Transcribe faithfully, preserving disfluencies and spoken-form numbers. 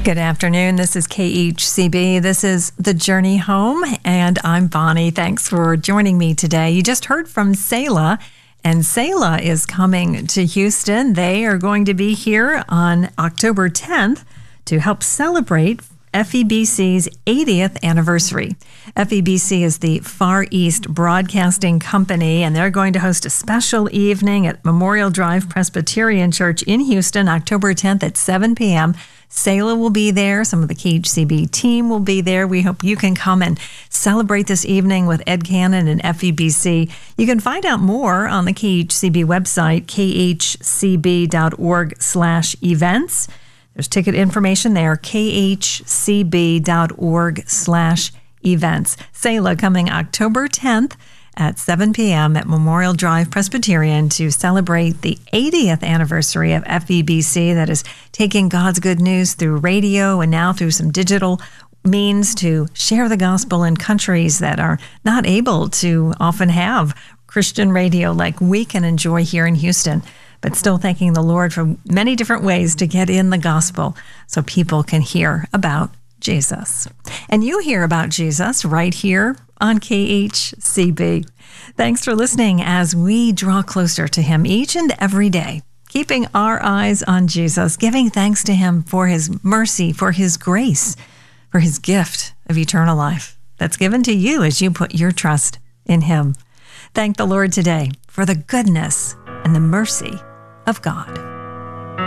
Good afternoon. This is K H C B. This is The Journey Home, and I'm Bonnie. Thanks for joining me today. You just heard from Selah, and Selah is coming to Houston. They are going to be here on October tenth to help celebrate F E B C's eightieth anniversary. F E B C is the Far East Broadcasting Company, and they're going to host a special evening at Memorial Drive Presbyterian Church in Houston, October tenth at seven p.m. Selah will be there. Some of the K H C B team will be there. We hope you can come and celebrate this evening with Ed Cannon and F E B C. You can find out more on the K H C B website, k h c b dot org slash events. There's ticket information there, k h c b dot org slash events. Selah coming October tenth at seven p.m. at Memorial Drive Presbyterian to celebrate the eightieth anniversary of F E B C, that is taking God's good news through radio and now through some digital means to share the gospel in countries that are not able to often have Christian radio like we can enjoy here in Houston, but still thanking the Lord for many different ways to get in the gospel so people can hear about Jesus. And you hear about Jesus right here on K H C B. Thanks for listening as we draw closer to Him each and every day, keeping our eyes on Jesus, giving thanks to Him for His mercy, for His grace, for His gift of eternal life that's given to you as you put your trust in Him. Thank the Lord today for the goodness and the mercy of God.